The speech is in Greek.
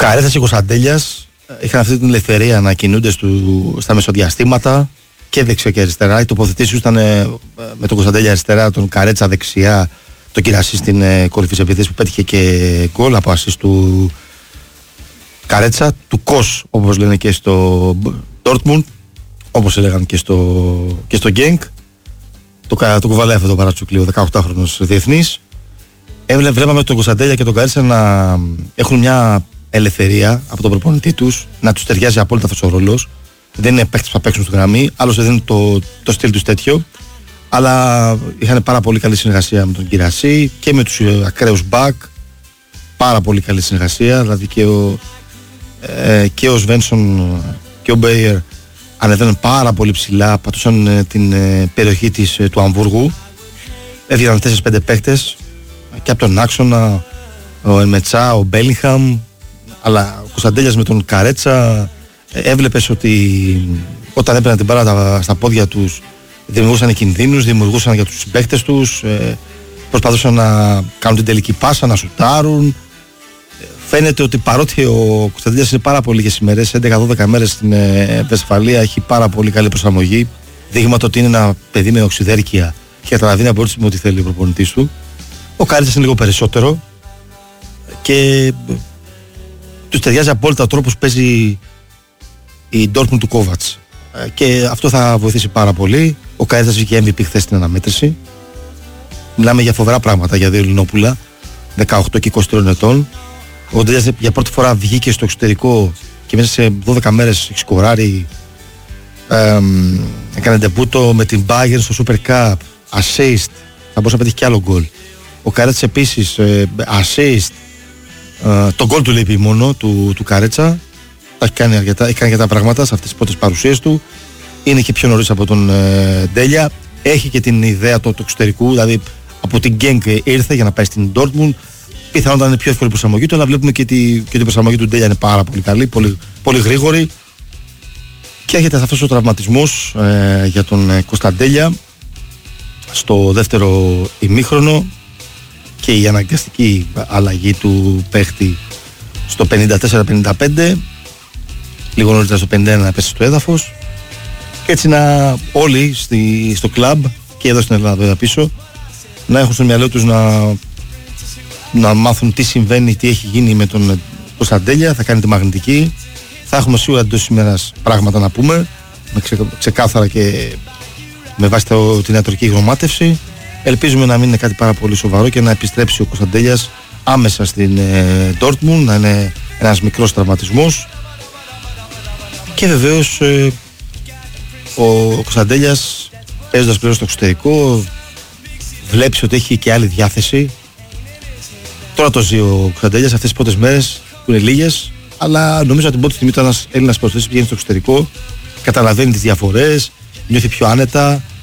Καρέτσας και Κωνσταντέλιας είχαν αυτή την ελευθερία να κινούνται στα μεσοδιαστήματα και δεξιά και αριστερά. Οι τοποθετήσεις τους ήταν με τον Κωνσταντέλια αριστερά, τον Καρέτσα δεξιά, τον Κυρασί στην κορυφή της επίθεσης που πέτυχε και γκολ από ασίστ του Καρέτσα, του Κος όπως λένε και στο Dortmund, όπως έλεγαν και στο Genk. Το κουβαλάει αυτό το Παρατσούκλι, ο 18χρονος διεθνής. Βλέπαμε τον Κωνσταντέλια και τον Καρέτσα να έχουν μια ελευθερία από τον προπονητή τους, να τους ταιριάζει απόλυτα αυτός ο ρόλος. Δεν είναι παίκτες που θα παίξουν στη γραμμή, άλλωστε δεν είναι το στυλ τους τέτοιο. Αλλά είχαν πάρα πολύ καλή συνεργασία με τον Κυρασί και με τους ακραίους μπακ. Πάρα πολύ καλή συνεργασία. Δηλαδή και ο Σβένσον και ο Μπέιερ ανεβαίνουν πάρα πολύ ψηλά, πατούσαν την περιοχή του Αμβούργου. Έβγαιναν 4-5 παίκτες και από τον άξονα, ο Εμετσά, ο Μπέλιγχαμ, αλλά ο Κωνσταντέλιας με τον Καρέτσα έβλεπες ότι όταν έπαιρναν την μπάλα στα πόδια τους δημιουργούσαν κινδύνους, δημιουργούσαν για τους συμπαίκτες τους, προσπαθούσαν να κάνουν την τελική πάσα, να σουτάρουν. Φαίνεται ότι παρότι ο Κωνσταντέλιας είναι πάρα πολύ λίγες ημέρες, 11-12 μέρες στην Βεσφαλία, έχει πάρα πολύ καλή προσαρμογή. Δείγμα το ότι είναι ένα παιδί με οξυδέρκεια και καταλαβαίνει να μπορεί με ό,τι θέλει ο προπονητής του. Ο Καρέτσας είναι λίγο περισσότερο και τους ταιριάζει απόλυτα ο τρόπος που παίζει η Dortmund του Kovacs. Και αυτό θα βοηθήσει πάρα πολύ. Ο Καρέτσας βγήκε MVP χθες στην αναμέτρηση. Μιλάμε για φοβερά πράγματα για δύο Ελληνόπουλα, 18 και 23 ετών. Ο Κωνσταντέλιας για πρώτη φορά βγήκε στο εξωτερικό και μέσα σε 12 μέρες σκοράρει. Έκανε ντεμπούτο με την Bayern στο Super Cup, assist, θα μπορούσε να πετύχει κι άλλο γκολ. Ο Καρέτσας επίσης assist, το γκολ του λείπει μόνο του Καρέτσα. Έχει κάνει αρκετά πράγματα σε αυτές τις πρώτες παρουσίες του. Είναι και πιο νωρίς από τον Ντέλια. Έχει και την ιδέα του εξωτερικού, δηλαδή από την Genk ήρθε για να πάει στην Dortmund. Πιθανότατα είναι πιο εύκολη η προσαρμογή του, αλλά βλέπουμε και την προσαρμογή του Ντέλια είναι πάρα πολύ καλή, πολύ, πολύ γρήγορη. Και έρχεται αυτός ο τραυματισμός για τον Κωνσταντέλια στο δεύτερο ημίχρονο και η αναγκαστική αλλαγή του παίχτη στο 54-55, λίγο νωρίτερα στο 51 να πέσει στο έδαφος, και έτσι όλοι στο κλαμπ και εδώ στην Ελλάδα εδώ πίσω να έχουν στο μυαλό τους να μάθουν τι συμβαίνει, τι έχει γίνει με τον Κωνσταντέλια. Θα κάνει τη μαγνητική, θα έχουμε σίγουρα εντός ημέρας πράγματα να πούμε ξεκάθαρα και με βάση την ιατρική γνωμάτευση. Ελπίζουμε να μην είναι κάτι πάρα πολύ σοβαρό και να επιστρέψει ο Κωνσταντέλιας άμεσα στην Dortmund, να είναι ένας μικρός τραυματισμός. Και βεβαίως ο Κωνσταντέλιας παίζοντας πλέον στο εξωτερικό βλέπεις ότι έχει και άλλη διάθεση. Τώρα το ζει ο Κωνσταντέλιας αυτές τις πρώτες μέρες που είναι λίγες, αλλά νομίζω ότι την πρώτη στιγμή όταν ένας Έλληνας προσθέσεις πηγαίνει στο εξωτερικό, καταλαβαίνει τις διαφορές, νιώθει πιο άνετα,